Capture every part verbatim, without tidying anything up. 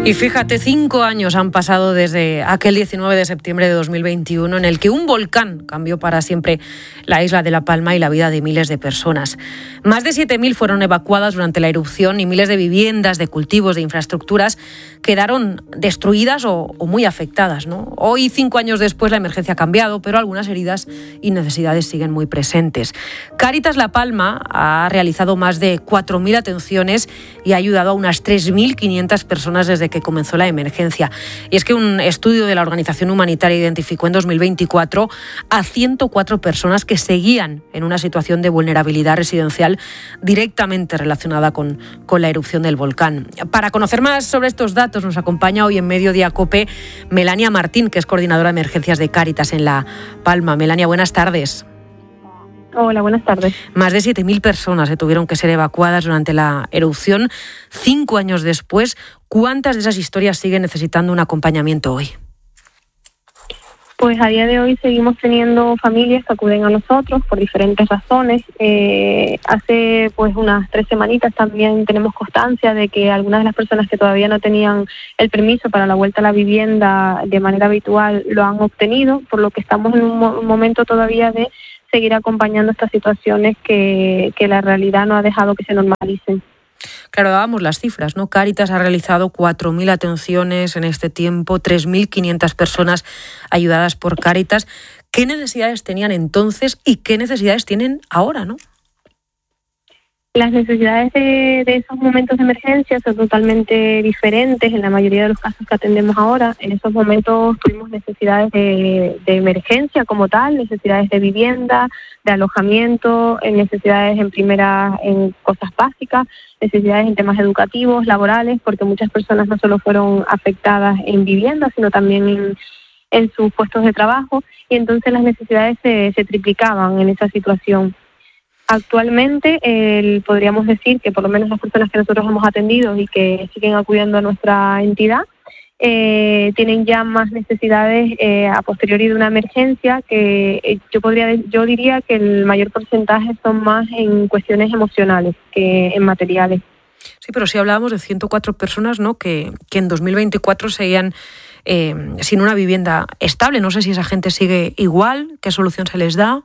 Y fíjate, cinco años han pasado desde aquel diecinueve de septiembre de dos mil veintiuno en el que un volcán cambió para siempre la isla de La Palma y la vida de miles de personas. Más de siete mil fueron evacuadas durante la erupción y miles de viviendas, de cultivos, de infraestructuras quedaron destruidas o, o muy afectadas, ¿no? Hoy, cinco años después, la emergencia ha cambiado, pero algunas heridas y necesidades siguen muy presentes. Cáritas La Palma ha realizado más de cuatro mil atenciones y ha ayudado a unas tres mil quinientas personas desde que comenzó la emergencia. Y es que un estudio de la organización humanitaria identificó en dos mil veinticuatro a ciento cuatro personas que seguían en una situación de vulnerabilidad residencial directamente relacionada con, con la erupción del volcán. Para conocer más sobre estos datos nos acompaña hoy en Mediodía COPE Melania Martín, que es coordinadora de emergencias de Cáritas en La Palma. Melania, buenas tardes. Hola, buenas tardes. Más de siete mil personas se tuvieron que ser evacuadas durante la erupción. Cinco años después, ¿cuántas de esas historias siguen necesitando un acompañamiento hoy? Pues a día de hoy seguimos teniendo familias que acuden a nosotros por diferentes razones. Eh, hace pues unas tres semanitas también tenemos constancia de que algunas de las personas que todavía no tenían el permiso para la vuelta a la vivienda de manera habitual lo han obtenido, por lo que estamos en un, mo- un momento todavía de seguir acompañando estas situaciones que, que la realidad no ha dejado que se normalicen. Claro, dábamos las cifras, ¿no? Cáritas ha realizado cuatro mil atenciones en este tiempo, tres mil quinientas personas ayudadas por Cáritas. ¿Qué necesidades tenían entonces y qué necesidades tienen ahora, no? Las necesidades de, de esos momentos de emergencia son totalmente diferentes en la mayoría de los casos que atendemos ahora. En esos momentos tuvimos necesidades de, de emergencia como tal, necesidades de vivienda, de alojamiento, necesidades en primera en cosas básicas, necesidades en temas educativos, laborales, porque muchas personas no solo fueron afectadas en vivienda, sino también en, en sus puestos de trabajo, y entonces las necesidades se, se triplicaban en esa situación. Actualmente eh, podríamos decir que por lo menos las personas que nosotros hemos atendido y que siguen acudiendo a nuestra entidad eh, tienen ya más necesidades eh, a posteriori de una emergencia que eh, yo podría yo diría que el mayor porcentaje son más en cuestiones emocionales que en materiales. Sí, pero sí hablábamos de ciento cuatro personas, ¿no? que, que en dos mil veinticuatro seguían eh, sin una vivienda estable. No sé si esa gente sigue igual, qué solución se les da.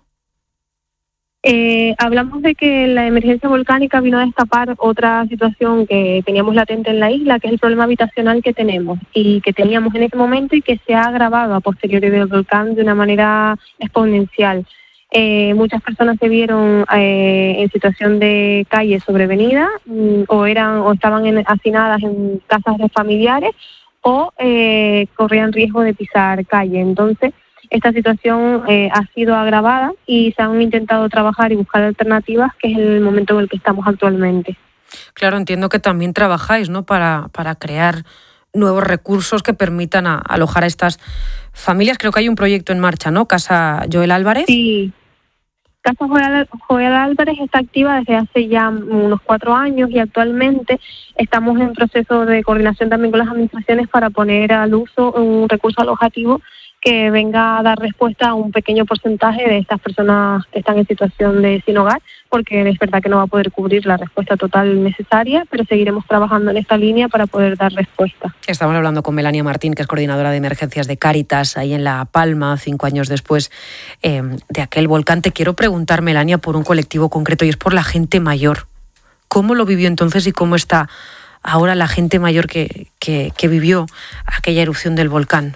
Eh, hablamos de que la emergencia volcánica vino a destapar otra situación que teníamos latente en la isla, que es el problema habitacional que tenemos y que teníamos en ese momento y que se ha agravado a posteriori del volcán de una manera exponencial. Eh, muchas personas se vieron eh, en situación de calle sobrevenida mm, o eran o estaban en, hacinadas en casas de familiares o eh, corrían riesgo de pisar calle. Entonces, esta situación eh, ha sido agravada y se han intentado trabajar y buscar alternativas, que es el momento en el que estamos actualmente. Claro, entiendo que también trabajáis, ¿no? Para, para crear nuevos recursos que permitan a, alojar a estas familias. Creo que hay un proyecto en marcha, ¿no? Casa Joel Álvarez. Sí. Casa Joel, Joel Álvarez está activa desde hace ya unos cuatro años y actualmente estamos en proceso de coordinación también con las administraciones para poner al uso un recurso alojativo que venga a dar respuesta a un pequeño porcentaje de estas personas que están en situación de sin hogar, porque es verdad que no va a poder cubrir la respuesta total necesaria, pero seguiremos trabajando en esta línea para poder dar respuesta. Estamos hablando con Melania Martín, que es coordinadora de emergencias de Cáritas, ahí en La Palma, cinco años después eh, de aquel volcán. Te quiero preguntar, Melania, por un colectivo concreto, y es por la gente mayor. ¿Cómo lo vivió entonces y cómo está ahora la gente mayor que, que, que vivió aquella erupción del volcán?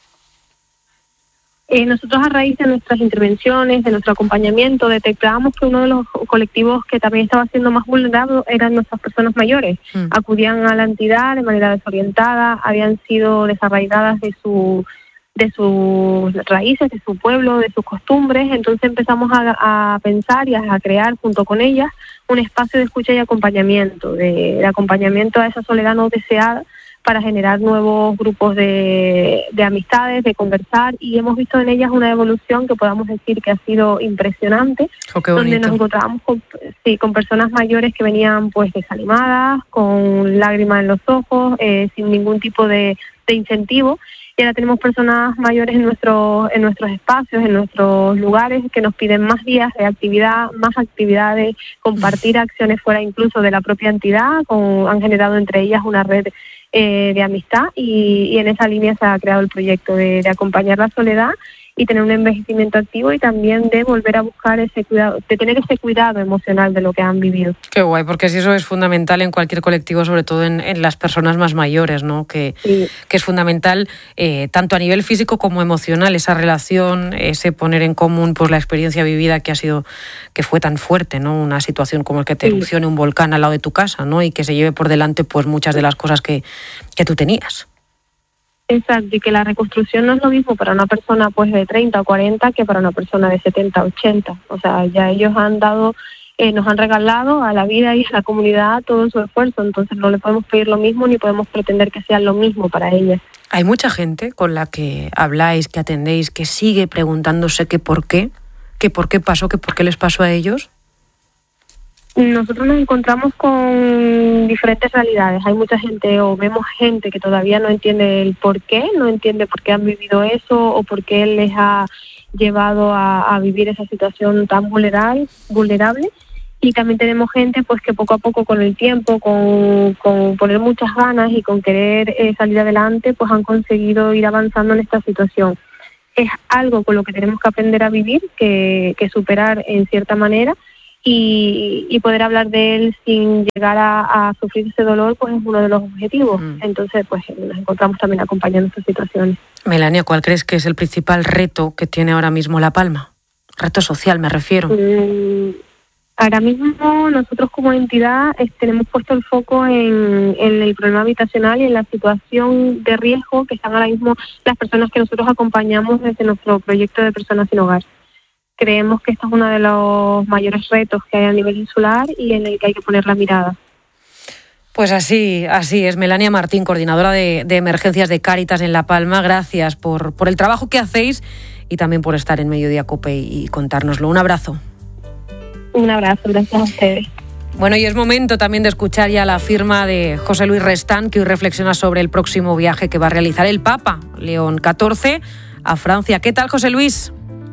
Eh, nosotros a raíz de nuestras intervenciones, de nuestro acompañamiento, detectábamos que uno de los colectivos que también estaba siendo más vulnerado eran nuestras personas mayores. Mm. Acudían a la entidad de manera desorientada, habían sido desarraigadas de su de sus raíces, de su pueblo, de sus costumbres. Entonces empezamos a, a pensar y a, a crear junto con ellas un espacio de escucha y acompañamiento, de, de acompañamiento a esa soledad no deseada, para generar nuevos grupos de, de amistades, de conversar, y hemos visto en ellas una evolución que podamos decir que ha sido impresionante, oh, qué donde nos encontrábamos con, sí, con personas mayores que venían pues desanimadas, con lágrimas en los ojos, eh, sin ningún tipo de, de incentivo, y ahora tenemos personas mayores en nuestros en nuestros espacios, en nuestros lugares, que nos piden más días de actividad, más actividades, compartir acciones fuera incluso de la propia entidad, con, han generado entre ellas una red eh, de amistad, y, y en esa línea se ha creado el proyecto de, de acompañar la soledad y tener un envejecimiento activo, y también de volver a buscar ese cuidado, de tener ese cuidado emocional de lo que han vivido. Qué guay, porque si eso es fundamental en cualquier colectivo, sobre todo en, en las personas más mayores, ¿no? Que, sí. que es fundamental eh, tanto a nivel físico como emocional, esa relación, ese poner en común pues la experiencia vivida que ha sido, que fue tan fuerte, ¿no? Una situación como el que te sí. erupcione un volcán al lado de tu casa, ¿no? Y que se lleve por delante pues muchas de las cosas que, que tú tenías. Exacto, y que la reconstrucción no es lo mismo para una persona pues de treinta o cuarenta que para una persona de setenta o ochenta. O sea, ya ellos han dado, eh, nos han regalado a la vida y a la comunidad todo su esfuerzo, entonces no le podemos pedir lo mismo ni podemos pretender que sea lo mismo para ellas. Hay mucha gente con la que habláis, que atendéis, que sigue preguntándose que por qué, que por qué pasó, que por qué les pasó a ellos. Nosotros nos encontramos con diferentes realidades. Hay mucha gente, o vemos gente que todavía no entiende el por qué, no entiende por qué han vivido eso o por qué les ha llevado a, a vivir esa situación tan vulnerable, vulnerable. Y también tenemos gente pues que poco a poco, con el tiempo, con, con poner muchas ganas y con querer eh, salir adelante, pues han conseguido ir avanzando en esta situación. Es algo con lo que tenemos que aprender a vivir, que, que superar en cierta manera. Y, y poder hablar de él sin llegar a, a sufrir ese dolor, pues es uno de los objetivos. Mm. Entonces, pues nos encontramos también acompañando estas situaciones. Melania, ¿cuál crees que es el principal reto que tiene ahora mismo La Palma? Reto social, me refiero. Mm, ahora mismo nosotros como entidad eh, tenemos puesto el foco en, en el problema habitacional y en la situación de riesgo que están ahora mismo las personas que nosotros acompañamos desde nuestro proyecto de Personas Sin Hogar. Creemos que esto es uno de los mayores retos que hay a nivel insular y en el que hay que poner la mirada. Pues así, así es. Melania Martín, coordinadora de, de emergencias de Cáritas en La Palma. Gracias por, por el trabajo que hacéis y también por estar en Mediodía COPE y, y contárnoslo. Un abrazo. Un abrazo, gracias a ustedes. Bueno, y es momento también de escuchar ya la firma de José Luis Restán, que hoy reflexiona sobre el próximo viaje que va a realizar el Papa León catorce a Francia. ¿Qué tal, José Luis?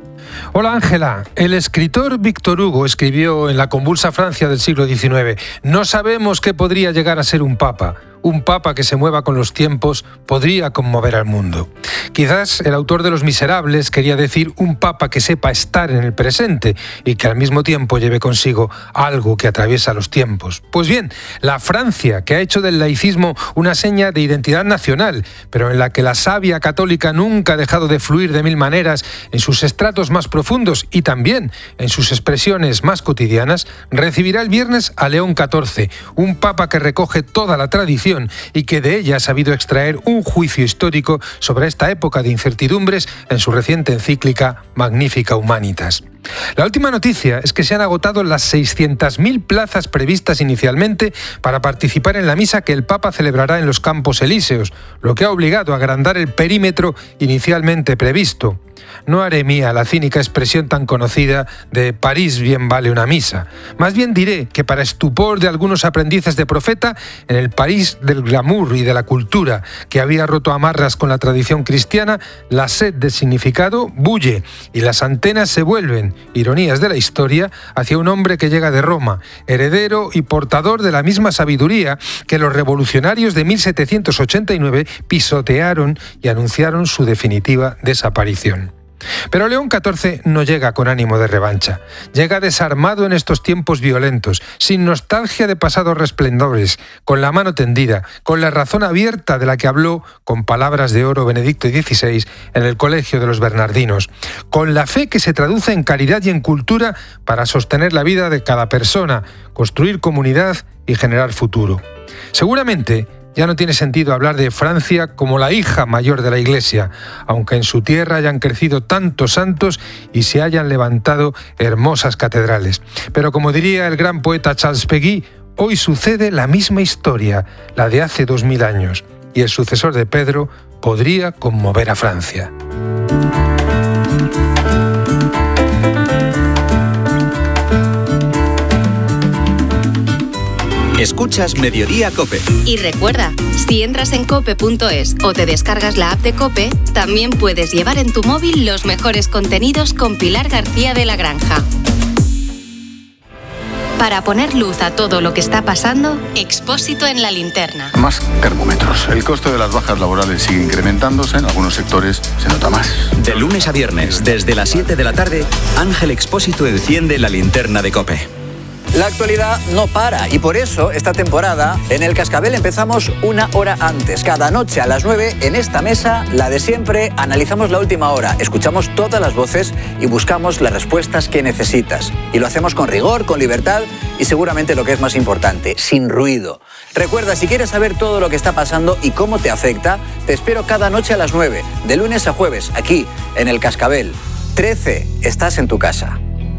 Hola Ángela, el escritor Víctor Hugo escribió en la convulsa Francia del siglo diecinueve: no sabemos qué podría llegar a ser un papa. Un papa que se mueva con los tiempos podría conmover al mundo. Quizás el autor de Los Miserables quería decir un papa que sepa estar en el presente y que al mismo tiempo lleve consigo algo que atraviesa los tiempos. Pues bien, la Francia, que ha hecho del laicismo una seña de identidad nacional, pero en la que la savia católica nunca ha dejado de fluir de mil maneras en sus estratos más profundos y también en sus expresiones más cotidianas, recibirá el viernes a León catorce, un papa que recoge toda la tradición y que de ella ha sabido extraer un juicio histórico sobre esta época de incertidumbres en su reciente encíclica Magnificat Humanitas. La última noticia es que se han agotado las seiscientas mil plazas previstas inicialmente para participar en la misa que el Papa celebrará en los Campos Elíseos, lo que ha obligado a agrandar el perímetro inicialmente previsto. No haré mía la cínica expresión tan conocida de París bien vale una misa. Más bien diré que para estupor de algunos aprendices de profeta, en el París del glamour y de la cultura, que había roto amarras con la tradición cristiana, la sed de significado bulle y las antenas se vuelven, ironías de la historia, hacia un hombre que llega de Roma, heredero y portador de la misma sabiduría que los revolucionarios de mil setecientos ochenta y nueve pisotearon y anunciaron su definitiva desaparición. Pero León catorce no llega con ánimo de revancha. Llega desarmado en estos tiempos violentos, sin nostalgia de pasados resplendores, con la mano tendida, con la razón abierta de la que habló con palabras de oro Benedicto dieciséis en el Colegio de los Bernardinos, con la fe que se traduce en caridad y en cultura para sostener la vida de cada persona, construir comunidad y generar futuro. Seguramente ya no tiene sentido hablar de Francia como la hija mayor de la Iglesia, aunque en su tierra hayan crecido tantos santos y se hayan levantado hermosas catedrales. Pero como diría el gran poeta Charles Péguy, hoy sucede la misma historia, la de hace dos mil años, y el sucesor de Pedro podría conmover a Francia. Escuchas Mediodía COPE. Y recuerda, si entras en cope punto es o te descargas la app de COPE, también puedes llevar en tu móvil los mejores contenidos con Pilar García de la Granja. Para poner luz a todo lo que está pasando, Expósito en la linterna. Más termómetros. El coste de las bajas laborales sigue incrementándose. En algunos sectores se nota más. De lunes a viernes, desde las siete de la tarde, Ángel Expósito enciende la linterna de COPE. La actualidad no para y por eso esta temporada en El Cascabel empezamos una hora antes. Cada noche a las nueve en esta mesa, la de siempre, analizamos la última hora, escuchamos todas las voces y buscamos las respuestas que necesitas. Y lo hacemos con rigor, con libertad y seguramente lo que es más importante, sin ruido. Recuerda, si quieres saber todo lo que está pasando y cómo te afecta, te espero cada noche a las nueve, de lunes a jueves, aquí en El Cascabel. trece, estás en tu casa.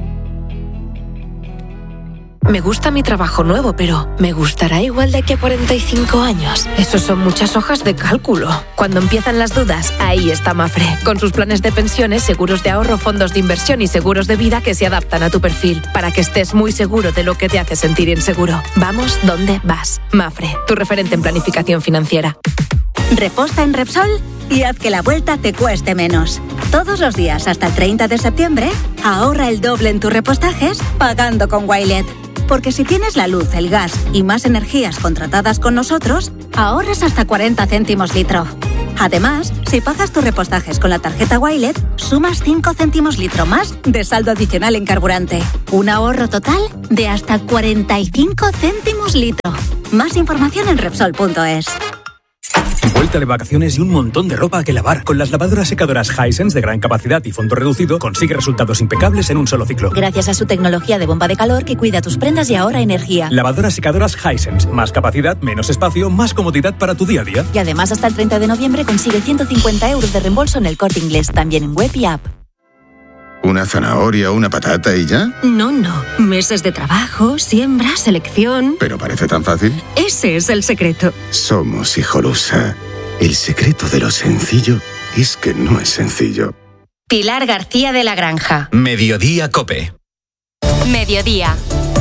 Me gusta mi trabajo nuevo, pero ¿me gustará igual de aquí a cuarenta y cinco años? Esos son muchas hojas de cálculo. Cuando empiezan las dudas, ahí está Mafre, con sus planes de pensiones, seguros de ahorro, fondos de inversión y seguros de vida que se adaptan a tu perfil, para que estés muy seguro de lo que te hace sentir inseguro. Vamos donde vas. Mafre, tu referente en planificación financiera. Reposta en Repsol y haz que la vuelta te cueste menos. Todos los días hasta el treinta de septiembre, ahorra el doble en tus repostajes pagando con Wilet. Porque si tienes la luz, el gas y más energías contratadas con nosotros, ahorras hasta cuarenta céntimos litro. Además, si pagas tus repostajes con la tarjeta Wilet, sumas cinco céntimos litro más de saldo adicional en carburante. Un ahorro total de hasta cuarenta y cinco céntimos litro. Más información en Repsol punto es. Vuelta de vacaciones y un montón de ropa que lavar. Con las lavadoras secadoras Hisense de gran capacidad y fondo reducido, consigue resultados impecables en un solo ciclo. Gracias a su tecnología de bomba de calor que cuida tus prendas y ahorra energía. Lavadoras secadoras Hisense. Más capacidad, menos espacio, más comodidad para tu día a día. Y además hasta el treinta de noviembre consigue ciento cincuenta euros de reembolso en El Corte Inglés, también en web y app. ¿Una zanahoria, una patata y ya? No, no. Meses de trabajo, siembra, selección... ¿Pero parece tan fácil? Ese es el secreto. Somos Hijolusa. El secreto de lo sencillo es que no es sencillo. Pilar García de la Granja. Mediodía COPE. Mediodía.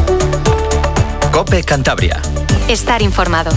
COPE Cantabria. Estar informado.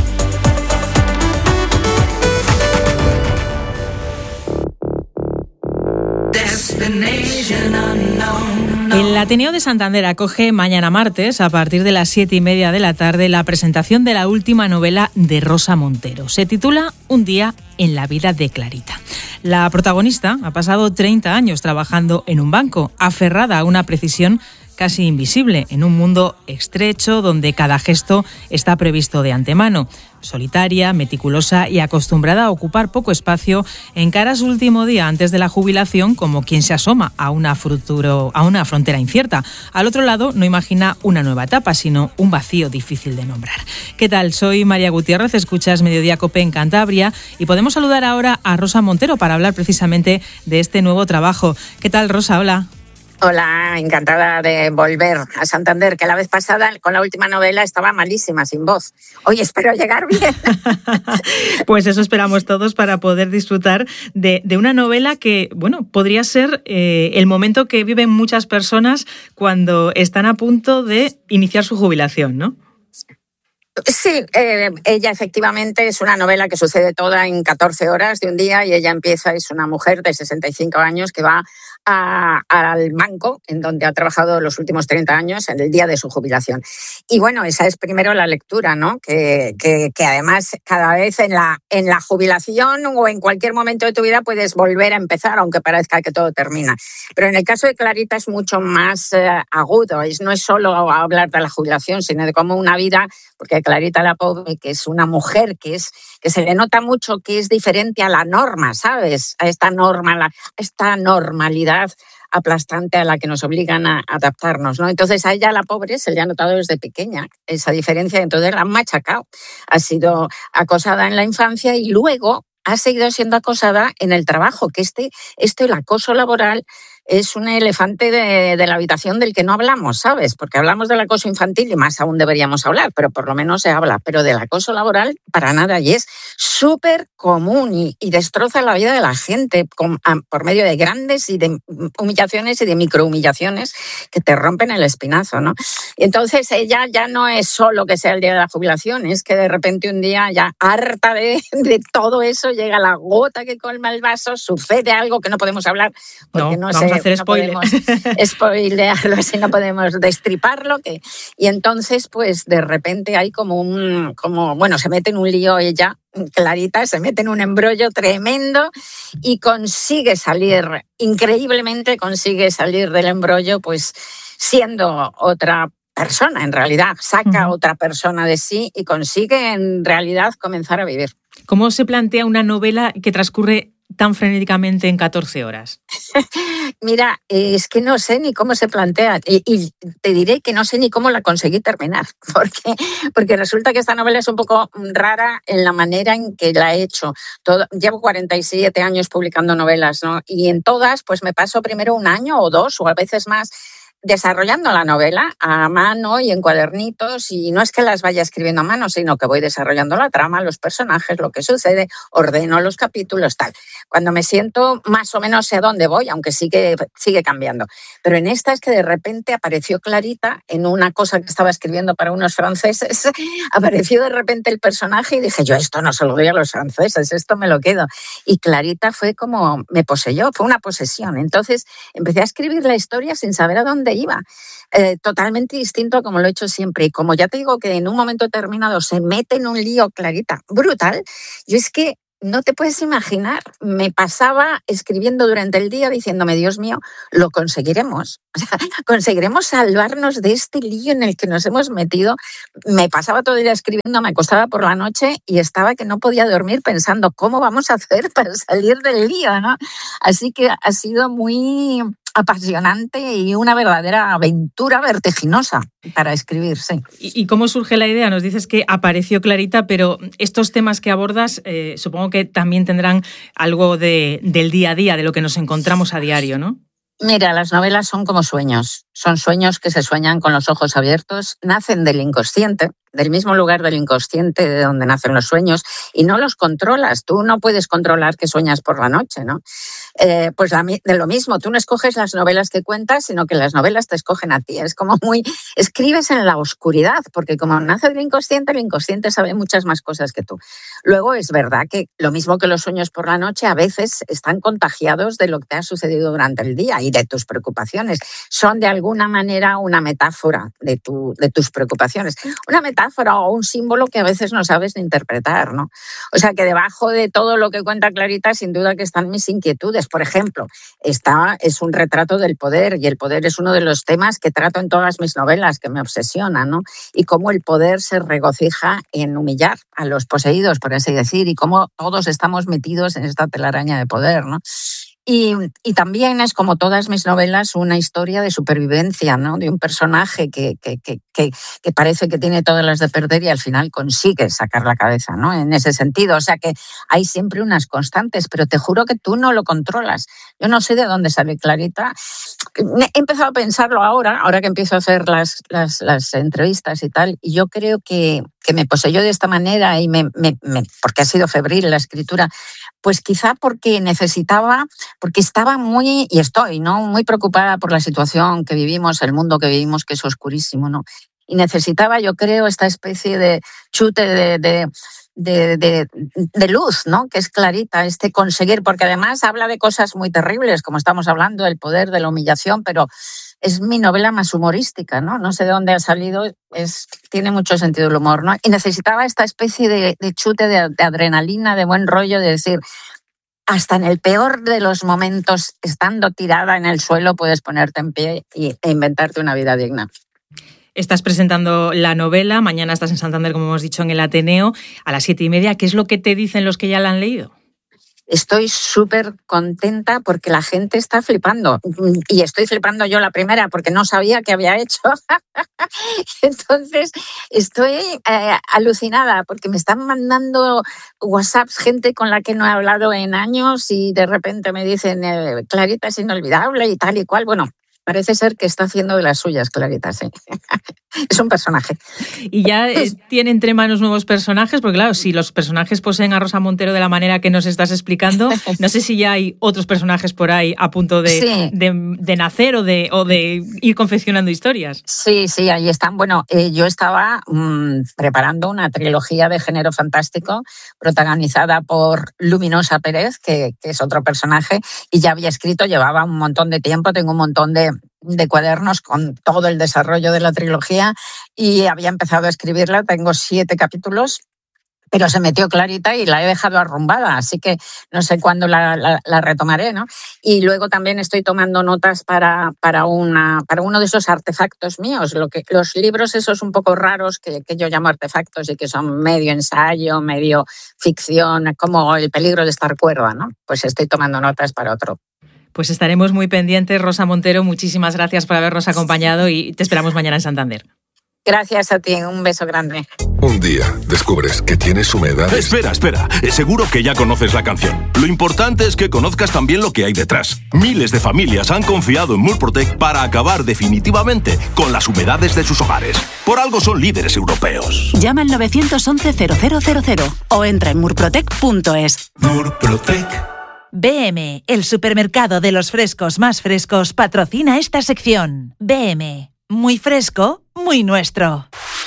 El Ateneo de Santander acoge mañana martes, a partir de las siete y media de la tarde, la presentación de la última novela de Rosa Montero. Se titula Un día en la vida de Clarita. La protagonista ha pasado treinta años trabajando en un banco, aferrada a una precisión casi invisible, en un mundo estrecho donde cada gesto está previsto de antemano. Solitaria, meticulosa y acostumbrada a ocupar poco espacio, encara su último día antes de la jubilación como quien se asoma a una, futuro, a una frontera incierta. Al otro lado no imagina una nueva etapa, sino un vacío difícil de nombrar. ¿Qué tal? Soy María Gutiérrez, escuchas Mediodía COPE en Cantabria y podemos saludar ahora a Rosa Montero para hablar precisamente de este nuevo trabajo. ¿Qué tal, Rosa? Hola. Hola, encantada de volver a Santander, que la vez pasada con la última novela estaba malísima, sin voz. Hoy espero llegar bien. Pues eso esperamos todos para poder disfrutar de, de una novela que, bueno, podría ser eh, el momento que viven muchas personas cuando están a punto de iniciar su jubilación, ¿no? Sí, eh, ella efectivamente es una novela que sucede toda en catorce horas de un día y ella empieza, es una mujer de sesenta y cinco años que va a, al banco en donde ha trabajado los últimos treinta años en el día de su jubilación. Y bueno, esa es primero la lectura, ¿no? Que, que, que además cada vez en la, en la jubilación o en cualquier momento de tu vida puedes volver a empezar, aunque parezca que todo termina. Pero en el caso de Clarita es mucho más eh, agudo, es, no es solo hablar de la jubilación, sino de cómo una vida, porque Clarita la pobre, que es una mujer que es que se le nota mucho que es diferente a la norma, ¿sabes? A esta norma, a esta normalidad aplastante a la que nos obligan a adaptarnos, ¿no? Entonces a ella, la pobre, se le ha notado desde pequeña esa diferencia, entonces la han machacado. Ha sido acosada en la infancia y luego ha seguido siendo acosada en el trabajo, que este, esto, el acoso laboral, es un elefante de, de la habitación del que no hablamos, ¿sabes? Porque hablamos del acoso infantil y más aún deberíamos hablar, pero por lo menos se habla. Pero del acoso laboral, para nada. Y es súper común y, y destroza la vida de la gente con, a, por medio de grandes y de humillaciones y de microhumillaciones que te rompen el espinazo, ¿no? Y entonces ella ya no es solo que sea el día de la jubilación, es que de repente un día ya harta de, de todo eso llega la gota que colma el vaso, sucede algo que no podemos hablar porque no, no sé, vamos a hacer no spoiler. podemos spoilearlo, así no podemos destriparlo. Que, y entonces, pues de repente hay como un, como, bueno, se mete en un lío ella, Clarita, se mete en un embrollo tremendo y consigue salir, increíblemente consigue salir del embrollo, pues siendo otra persona, en realidad, saca uh-huh. otra persona de sí y consigue en realidad comenzar a vivir. ¿Cómo se plantea una novela que transcurre tan frenéticamente en catorce horas? Mira, es que no sé ni cómo se plantea y, y te diré que no sé ni cómo la conseguí terminar, porque, porque resulta que esta novela es un poco rara en la manera en que la he hecho. Todo, llevo cuarenta y siete años publicando novelas, ¿no? Y en todas pues me paso primero un año o dos o a veces más desarrollando la novela a mano y en cuadernitos, y no es que las vaya escribiendo a mano, sino que voy desarrollando la trama, los personajes, lo que sucede, ordeno los capítulos, tal. Cuando me siento, más o menos sé a dónde voy, aunque sigue, sigue cambiando. Pero en esta es que de repente apareció Clarita en una cosa que estaba escribiendo para unos franceses, apareció de repente el personaje y dije, yo esto no se lo doy a los franceses, esto me lo quedo. Y Clarita fue como, me poseyó, fue una posesión. Entonces empecé a escribir la historia sin saber a dónde iba, eh, totalmente distinto a como lo he hecho siempre. Y como ya te digo que en un momento determinado se mete en un lío, Clarita, brutal, yo es que no te puedes imaginar, me pasaba escribiendo durante el día diciéndome, Dios mío, lo conseguiremos, o sea, conseguiremos salvarnos de este lío en el que nos hemos metido. Me pasaba todo el día escribiendo, me acostaba por la noche y estaba que no podía dormir pensando, ¿cómo vamos a hacer para salir del lío, ¿no? Así que ha sido muy apasionante y una verdadera aventura vertiginosa para escribir, sí. ¿Y, y cómo surge la idea? Nos dices que apareció Clarita, pero estos temas que abordas eh, supongo que también tendrán algo de, del día a día, de lo que nos encontramos a diario, ¿no? Mira, las novelas son como sueños. Son sueños que se sueñan con los ojos abiertos, nacen del inconsciente, del mismo lugar del inconsciente de donde nacen los sueños, y no los controlas. Tú no puedes controlar que sueñas por la noche, ¿no? Eh, pues la, de lo mismo, tú no escoges las novelas que cuentas, sino que las novelas te escogen a ti. Es como muy... Escribes en la oscuridad, porque como nace del inconsciente, el inconsciente sabe muchas más cosas que tú. Luego es verdad que lo mismo que los sueños por la noche, a veces están contagiados de lo que te ha sucedido durante el día y de tus preocupaciones. Son de alguna manera una metáfora de, tu, de tus preocupaciones. Una metáfora o un símbolo que a veces no sabes ni interpretar, ¿no? O sea que debajo de todo lo que cuenta Clarita, sin duda que están mis inquietudes. Por ejemplo, esta es un retrato del poder, y el poder es uno de los temas que trato en todas mis novelas, que me obsesionan, ¿no? Y cómo el poder se regocija en humillar a los poseídos, por así decir, y cómo todos estamos metidos en esta telaraña de poder, ¿no? Y, y también es, como todas mis novelas, una historia de supervivencia, ¿no? De un personaje que, que, que, que, que parece que tiene todas las de perder y al final consigue sacar la cabeza, ¿no? En ese sentido, o sea que hay siempre unas constantes, pero te juro que tú no lo controlas. Yo no sé de dónde sale Clarita. He empezado a pensarlo ahora, ahora que empiezo a hacer las, las, las entrevistas y tal, y yo creo que, que me poseyó de esta manera, y me, me, me, porque ha sido febril la escritura, pues quizá porque necesitaba, porque estaba muy, y estoy, ¿no? Muy preocupada por la situación que vivimos, el mundo que vivimos, que es oscurísimo, ¿no? Y necesitaba, yo creo, esta especie de chute de, de, de, de, de luz, ¿no? Que es Clarita, este conseguir, porque además habla de cosas muy terribles, como estamos hablando, del poder, de la humillación, pero es mi novela más humorística, ¿no? No sé de dónde ha salido, es, tiene mucho sentido el humor, ¿no? Y necesitaba esta especie de, de chute de, de adrenalina, de buen rollo, de decir, hasta en el peor de los momentos, estando tirada en el suelo, puedes ponerte en pie y, e inventarte una vida digna. Estás presentando la novela, mañana estás en Santander, como hemos dicho, en el Ateneo, a las siete y media. ¿Qué es lo que te dicen los que ya la han leído? Estoy súper contenta porque la gente está flipando. Y estoy flipando yo la primera porque no sabía qué había hecho. Entonces, estoy eh, alucinada porque me están mandando WhatsApps gente con la que no he hablado en años y de repente me dicen, eh, Clarita es inolvidable y tal y cual. Bueno, parece ser que está haciendo de las suyas, Clarita, sí. Es un personaje. Y ya eh, tiene entre manos nuevos personajes, porque claro, si los personajes poseen a Rosa Montero de la manera que nos estás explicando, no sé si ya hay otros personajes por ahí a punto de, sí. de, de nacer o de, o de ir confeccionando historias. Sí, sí, ahí están. Bueno, eh, yo estaba mmm, preparando una trilogía de género fantástico protagonizada por Luminosa Pérez, que, que es otro personaje, y ya había escrito, llevaba un montón de tiempo, tengo un montón de de cuadernos con todo el desarrollo de la trilogía y había empezado a escribirla, tengo siete capítulos, pero se metió Clarita y la he dejado arrumbada, así que no sé cuándo la, la, la retomaré, ¿no? Y luego también estoy tomando notas para, para, una, para uno de esos artefactos míos, lo que, los libros esos un poco raros que, que yo llamo artefactos y que son medio ensayo, medio ficción, como El peligro de estar cuerda, ¿no? Pues estoy tomando notas para otro. Pues estaremos muy pendientes. Rosa Montero, muchísimas gracias por habernos acompañado y te esperamos mañana en Santander. Gracias a ti, un beso grande. Un día descubres que tienes humedades. Espera, espera, seguro que ya conoces la canción. Lo importante es que conozcas también lo que hay detrás. Miles de familias han confiado en Murprotec para acabar definitivamente con las humedades de sus hogares. Por algo son líderes europeos. Llama al nueve once cero cero cero cero o entra en murprotec punto es. Murprotec. B M, el supermercado de los frescos más frescos, patrocina esta sección. B M, muy fresco, muy nuestro.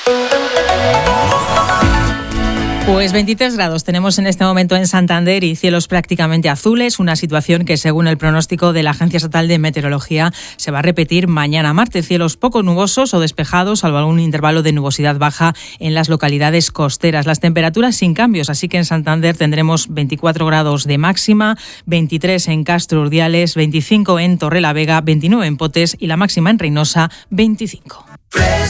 Pues veintitrés grados tenemos en este momento en Santander y cielos prácticamente azules, una situación que según el pronóstico de la Agencia Estatal de Meteorología se va a repetir mañana martes. Cielos poco nubosos o despejados, salvo algún intervalo de nubosidad baja en las localidades costeras. Las temperaturas sin cambios, así que en Santander tendremos veinticuatro grados de máxima, veintitrés en Castro Urdiales, veinticinco en Torrelavega, veintinueve en Potes y la máxima en Reynosa, veinticinco.